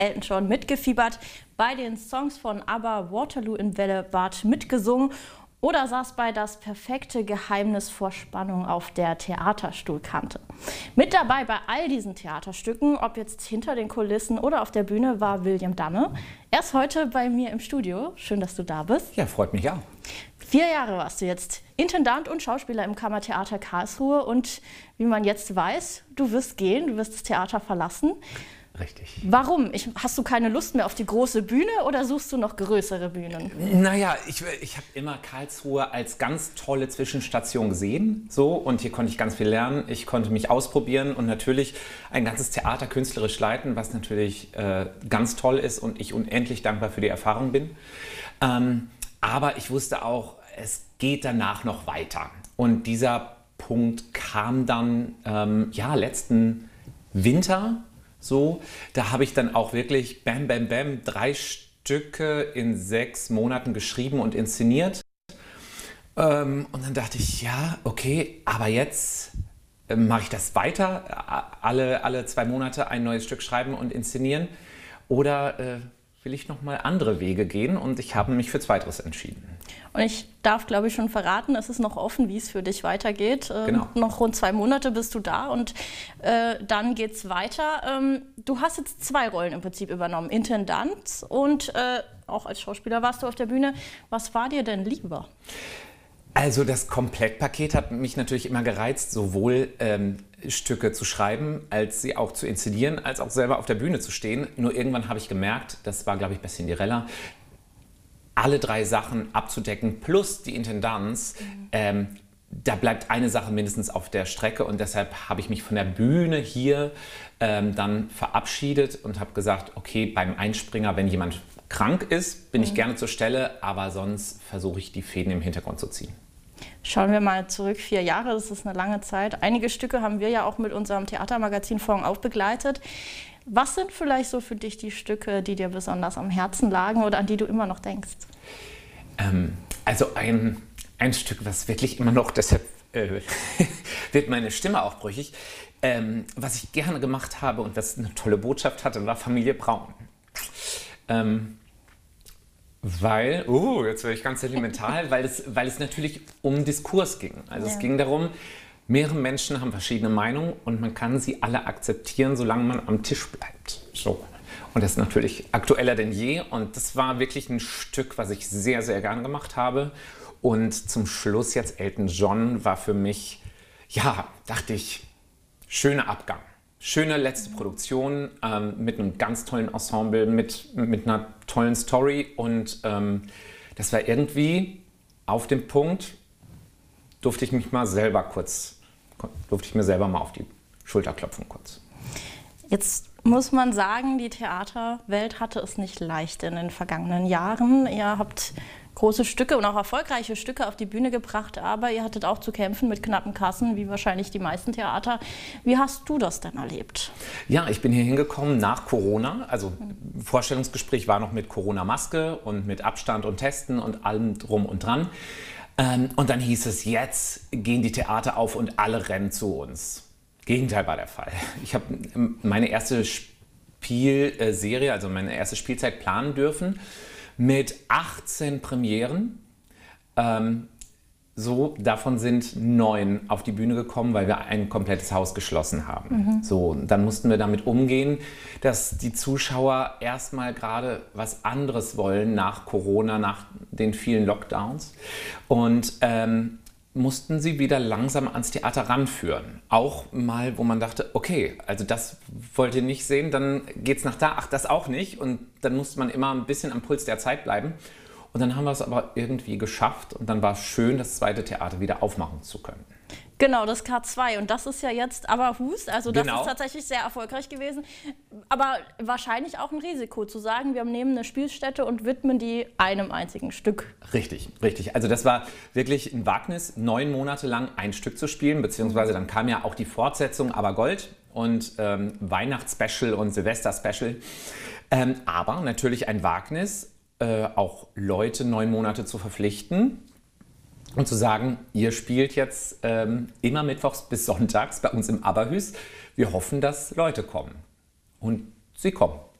Elton John mitgefiebert, bei den Songs von ABBA Waterloo in Wellebad mitgesungen oder saß bei Das perfekte Geheimnis vor Spannung auf der Theaterstuhlkante. Mit dabei bei all diesen Theaterstücken, ob jetzt hinter den Kulissen oder auf der Bühne, war William Damme. Er ist heute bei mir im Studio. Schön, dass du da bist. Ja, freut mich auch. 4 Jahre warst du jetzt Intendant und Schauspieler im Kammertheater Karlsruhe und wie man jetzt weiß, du wirst gehen, du wirst das Theater verlassen. Richtig. Warum? Hast du keine Lust mehr auf die große Bühne oder suchst du noch größere Bühnen? Naja, ich habe immer Karlsruhe als ganz tolle Zwischenstation gesehen. So, und hier konnte ich ganz viel lernen. Ich konnte mich ausprobieren und natürlich ein ganzes Theater künstlerisch leiten, was natürlich ganz toll ist und ich unendlich dankbar für die Erfahrung bin. Aber ich wusste auch, es geht danach noch weiter. Und dieser Punkt kam dann letzten Winter. So, da habe ich dann auch wirklich bam, bam, bam 3 Stücke in 6 Monaten geschrieben und inszeniert. Und dann dachte ich, ja, okay, aber jetzt mache ich das weiter, alle 2 Monate ein neues Stück schreiben und inszenieren. Oder will ich noch mal andere Wege gehen? Und ich habe mich für Zweiteres entschieden. Und ich darf, glaube ich, schon verraten, es ist noch offen, wie es für dich weitergeht. Genau. Noch rund 2 Monate bist du da und dann geht es weiter. Du hast jetzt 2 Rollen im Prinzip übernommen, Intendant und auch als Schauspieler warst du auf der Bühne. Was war dir denn lieber? Also das Komplettpaket hat mich natürlich immer gereizt, sowohl Stücke zu schreiben, als sie auch zu inszenieren, als auch selber auf der Bühne zu stehen. Nur irgendwann habe ich gemerkt, das war, glaube ich, bei Cinderella, alle 3 Sachen abzudecken plus die Intendanz, da bleibt eine Sache mindestens auf der Strecke und deshalb habe ich mich von der Bühne hier dann verabschiedet und habe gesagt, okay, beim Einspringer, wenn jemand krank ist, bin ich gerne zur Stelle, aber sonst versuche ich die Fäden im Hintergrund zu ziehen. Schauen wir mal zurück, 4 Jahre, das ist eine lange Zeit. Einige Stücke haben wir ja auch mit unserem Theatermagazin Fong auf begleitet. Was sind vielleicht so für dich die Stücke, die dir besonders am Herzen lagen oder an die du immer noch denkst? Also ein Stück, was wirklich immer noch, deshalb wird meine Stimme auch brüchig, was ich gerne gemacht habe und was eine tolle Botschaft hatte, war Familie Braun. Weil, jetzt werde ich ganz sentimental, weil es natürlich um Diskurs ging. Also es ging darum, mehrere Menschen haben verschiedene Meinungen und man kann sie alle akzeptieren, solange man am Tisch bleibt. So. Und das ist natürlich aktueller denn je und das war wirklich ein Stück, was ich sehr, sehr gerne gemacht habe. Und zum Schluss jetzt Elton John war für mich, ja, dachte ich, schöner Abgang. Schöne letzte Produktion mit einem ganz tollen Ensemble, mit einer tollen Story und das war irgendwie auf dem Punkt, durfte ich mir selber mal auf die Schulter klopfen kurz. Jetzt muss man sagen, die Theaterwelt hatte es nicht leicht in den vergangenen Jahren. Ihr habt große Stücke und auch erfolgreiche Stücke auf die Bühne gebracht, aber ihr hattet auch zu kämpfen mit knappen Kassen, wie wahrscheinlich die meisten Theater. Wie hast du das denn erlebt? Ja, ich bin hier hingekommen nach Corona. Also Vorstellungsgespräch war noch mit Corona-Maske und mit Abstand und Testen und allem drum und dran. Und dann hieß es, jetzt gehen die Theater auf und alle rennen zu uns. Gegenteil war der Fall. Ich habe meine erste Spielserie, also meine erste Spielzeit planen dürfen mit 18 Premieren. Davon sind 9 auf die Bühne gekommen, weil wir ein komplettes Haus geschlossen haben. So, dann mussten wir damit umgehen, dass die Zuschauer erstmal gerade was anderes wollen nach Corona, nach den vielen Lockdowns. Und mussten sie wieder langsam ans Theater ranführen. Auch mal, wo man dachte, okay, also das wollt ihr nicht sehen, dann geht's nach da, ach, das auch nicht. Und dann musste man immer ein bisschen am Puls der Zeit bleiben. Und dann haben wir es aber irgendwie geschafft und dann war es schön, das zweite Theater wieder aufmachen zu können. Genau, das K2 und das ist ja jetzt Aberhus, also das Genau. ist tatsächlich sehr erfolgreich gewesen, aber wahrscheinlich auch ein Risiko zu sagen, wir nehmen eine Spielstätte und widmen die einem einzigen Stück. Richtig, richtig. Also das war wirklich ein Wagnis, 9 Monate lang ein Stück zu spielen, beziehungsweise dann kam ja auch die Fortsetzung Aber Gold und Weihnachtsspecial und Silvester-Special. Aber natürlich ein Wagnis, auch Leute 9 Monate zu verpflichten. Und zu sagen, ihr spielt jetzt immer mittwochs bis sonntags bei uns im Aberhus. Wir hoffen, dass Leute kommen. Und sie kommen.